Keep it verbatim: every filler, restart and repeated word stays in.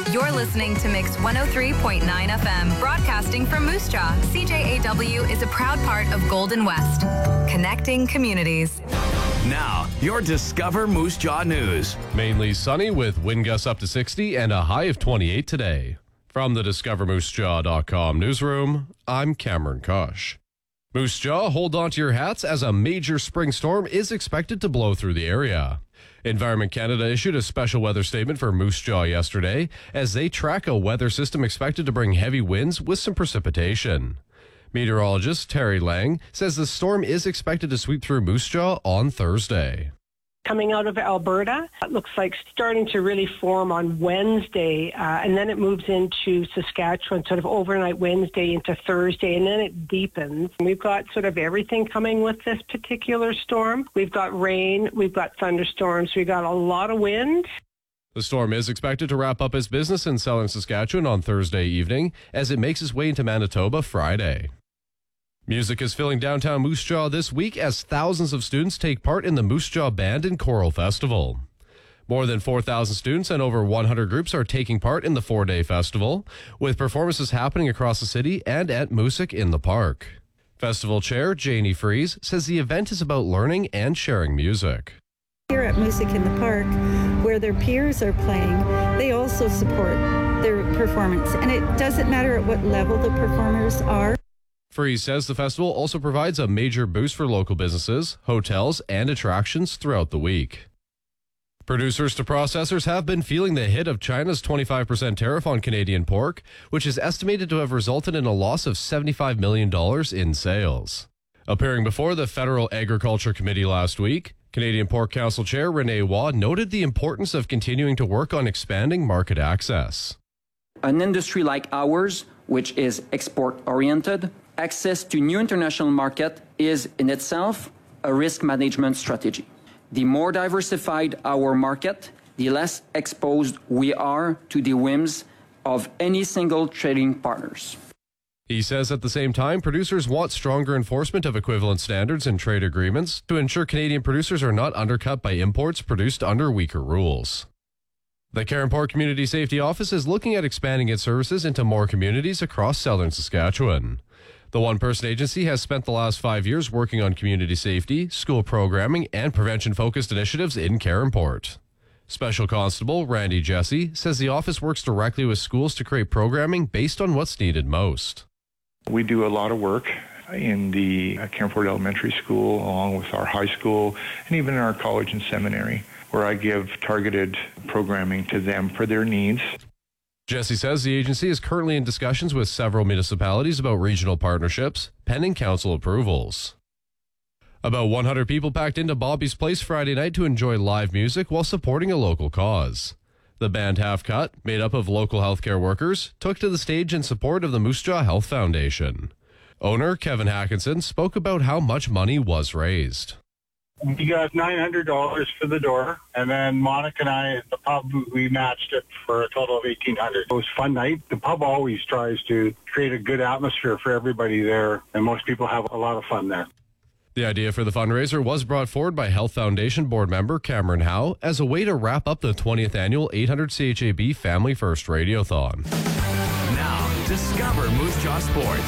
You're listening to Mix one oh three point nine F M, broadcasting from Moose Jaw. C J A W is a proud part of Golden West, connecting communities. Now, your Discover Moose Jaw news. Mainly sunny with wind gusts up to sixty and a high of twenty-eight today. From the discover moose jaw dot com newsroom, I'm Cameron Kosh. Moose Jaw, hold on to your hats as a major spring storm is expected to blow through the area. Environment Canada issued a special weather statement for Moose Jaw yesterday as they track a weather system expected to bring heavy winds with some precipitation. Meteorologist Terry Lang says the storm is expected to sweep through Moose Jaw on Thursday. Coming out of Alberta, it looks like starting to really form on Wednesday, uh, and then it moves into Saskatchewan sort of overnight Wednesday into Thursday, and then it deepens. We've got sort of everything coming with this particular storm. We've got rain, we've got thunderstorms, we've got a lot of wind. The storm is expected to wrap up its business in southern Saskatchewan on Thursday evening as it makes its way into Manitoba Friday. Music is filling downtown Moose Jaw this week as thousands of students take part in the Moose Jaw Band and Choral Festival. More than four thousand students and over one hundred groups are taking part in the four-day festival, with performances happening across the city and at Moosic in the Park. Festival Chair Janie Fries says the event is about learning and sharing music. Here at Moosic in the Park, where their peers are playing, they also support their performance, and it doesn't matter at what level the performers are. Fries says the festival also provides a major boost for local businesses, hotels, and attractions throughout the week. Producers to processors have been feeling the hit of China's twenty-five percent tariff on Canadian pork, which is estimated to have resulted in a loss of seventy-five million dollars in sales. Appearing before the Federal Agriculture Committee last week, Canadian Pork Council Chair Renee Waugh noted the importance of continuing to work on expanding market access. An industry like ours, which is export-oriented, access to new international market is in itself a risk management strategy. The more diversified our market, the less exposed we are to the whims of any single trading partners. He says at the same time, producers want stronger enforcement of equivalent standards in trade agreements to ensure Canadian producers are not undercut by imports produced under weaker rules. The Caron Port Community Safety Office is looking at expanding its services into more communities across southern Saskatchewan. The one-person agency has spent the last five years working on community safety, school programming, and prevention-focused initiatives in Caron Port. Special Constable Randy Jesse says the office works directly with schools to create programming based on what's needed most. We do a lot of work in the Caron Port Elementary School, along with our high school, and even in our college and seminary, where I give targeted programming to them for their needs. Jesse says the agency is currently in discussions with several municipalities about regional partnerships, pending council approvals. About one hundred people packed into Bobby's Place Friday night to enjoy live music while supporting a local cause. The band Half Cut, made up of local healthcare workers, took to the stage in support of the Moose Jaw Health Foundation. Owner Kevin Hackinson spoke about how much money was raised. We got nine hundred dollars for the door, and then Monica and I at the pub, we matched it for a total of eighteen hundred dollars. It was a fun night. The pub always tries to create a good atmosphere for everybody there, and most people have a lot of fun there. The idea for the fundraiser was brought forward by Health Foundation board member Cameron Howe as a way to wrap up the twentieth annual eight hundred C H A B Family First Radiothon. Now, discover Moose Jaw Sports.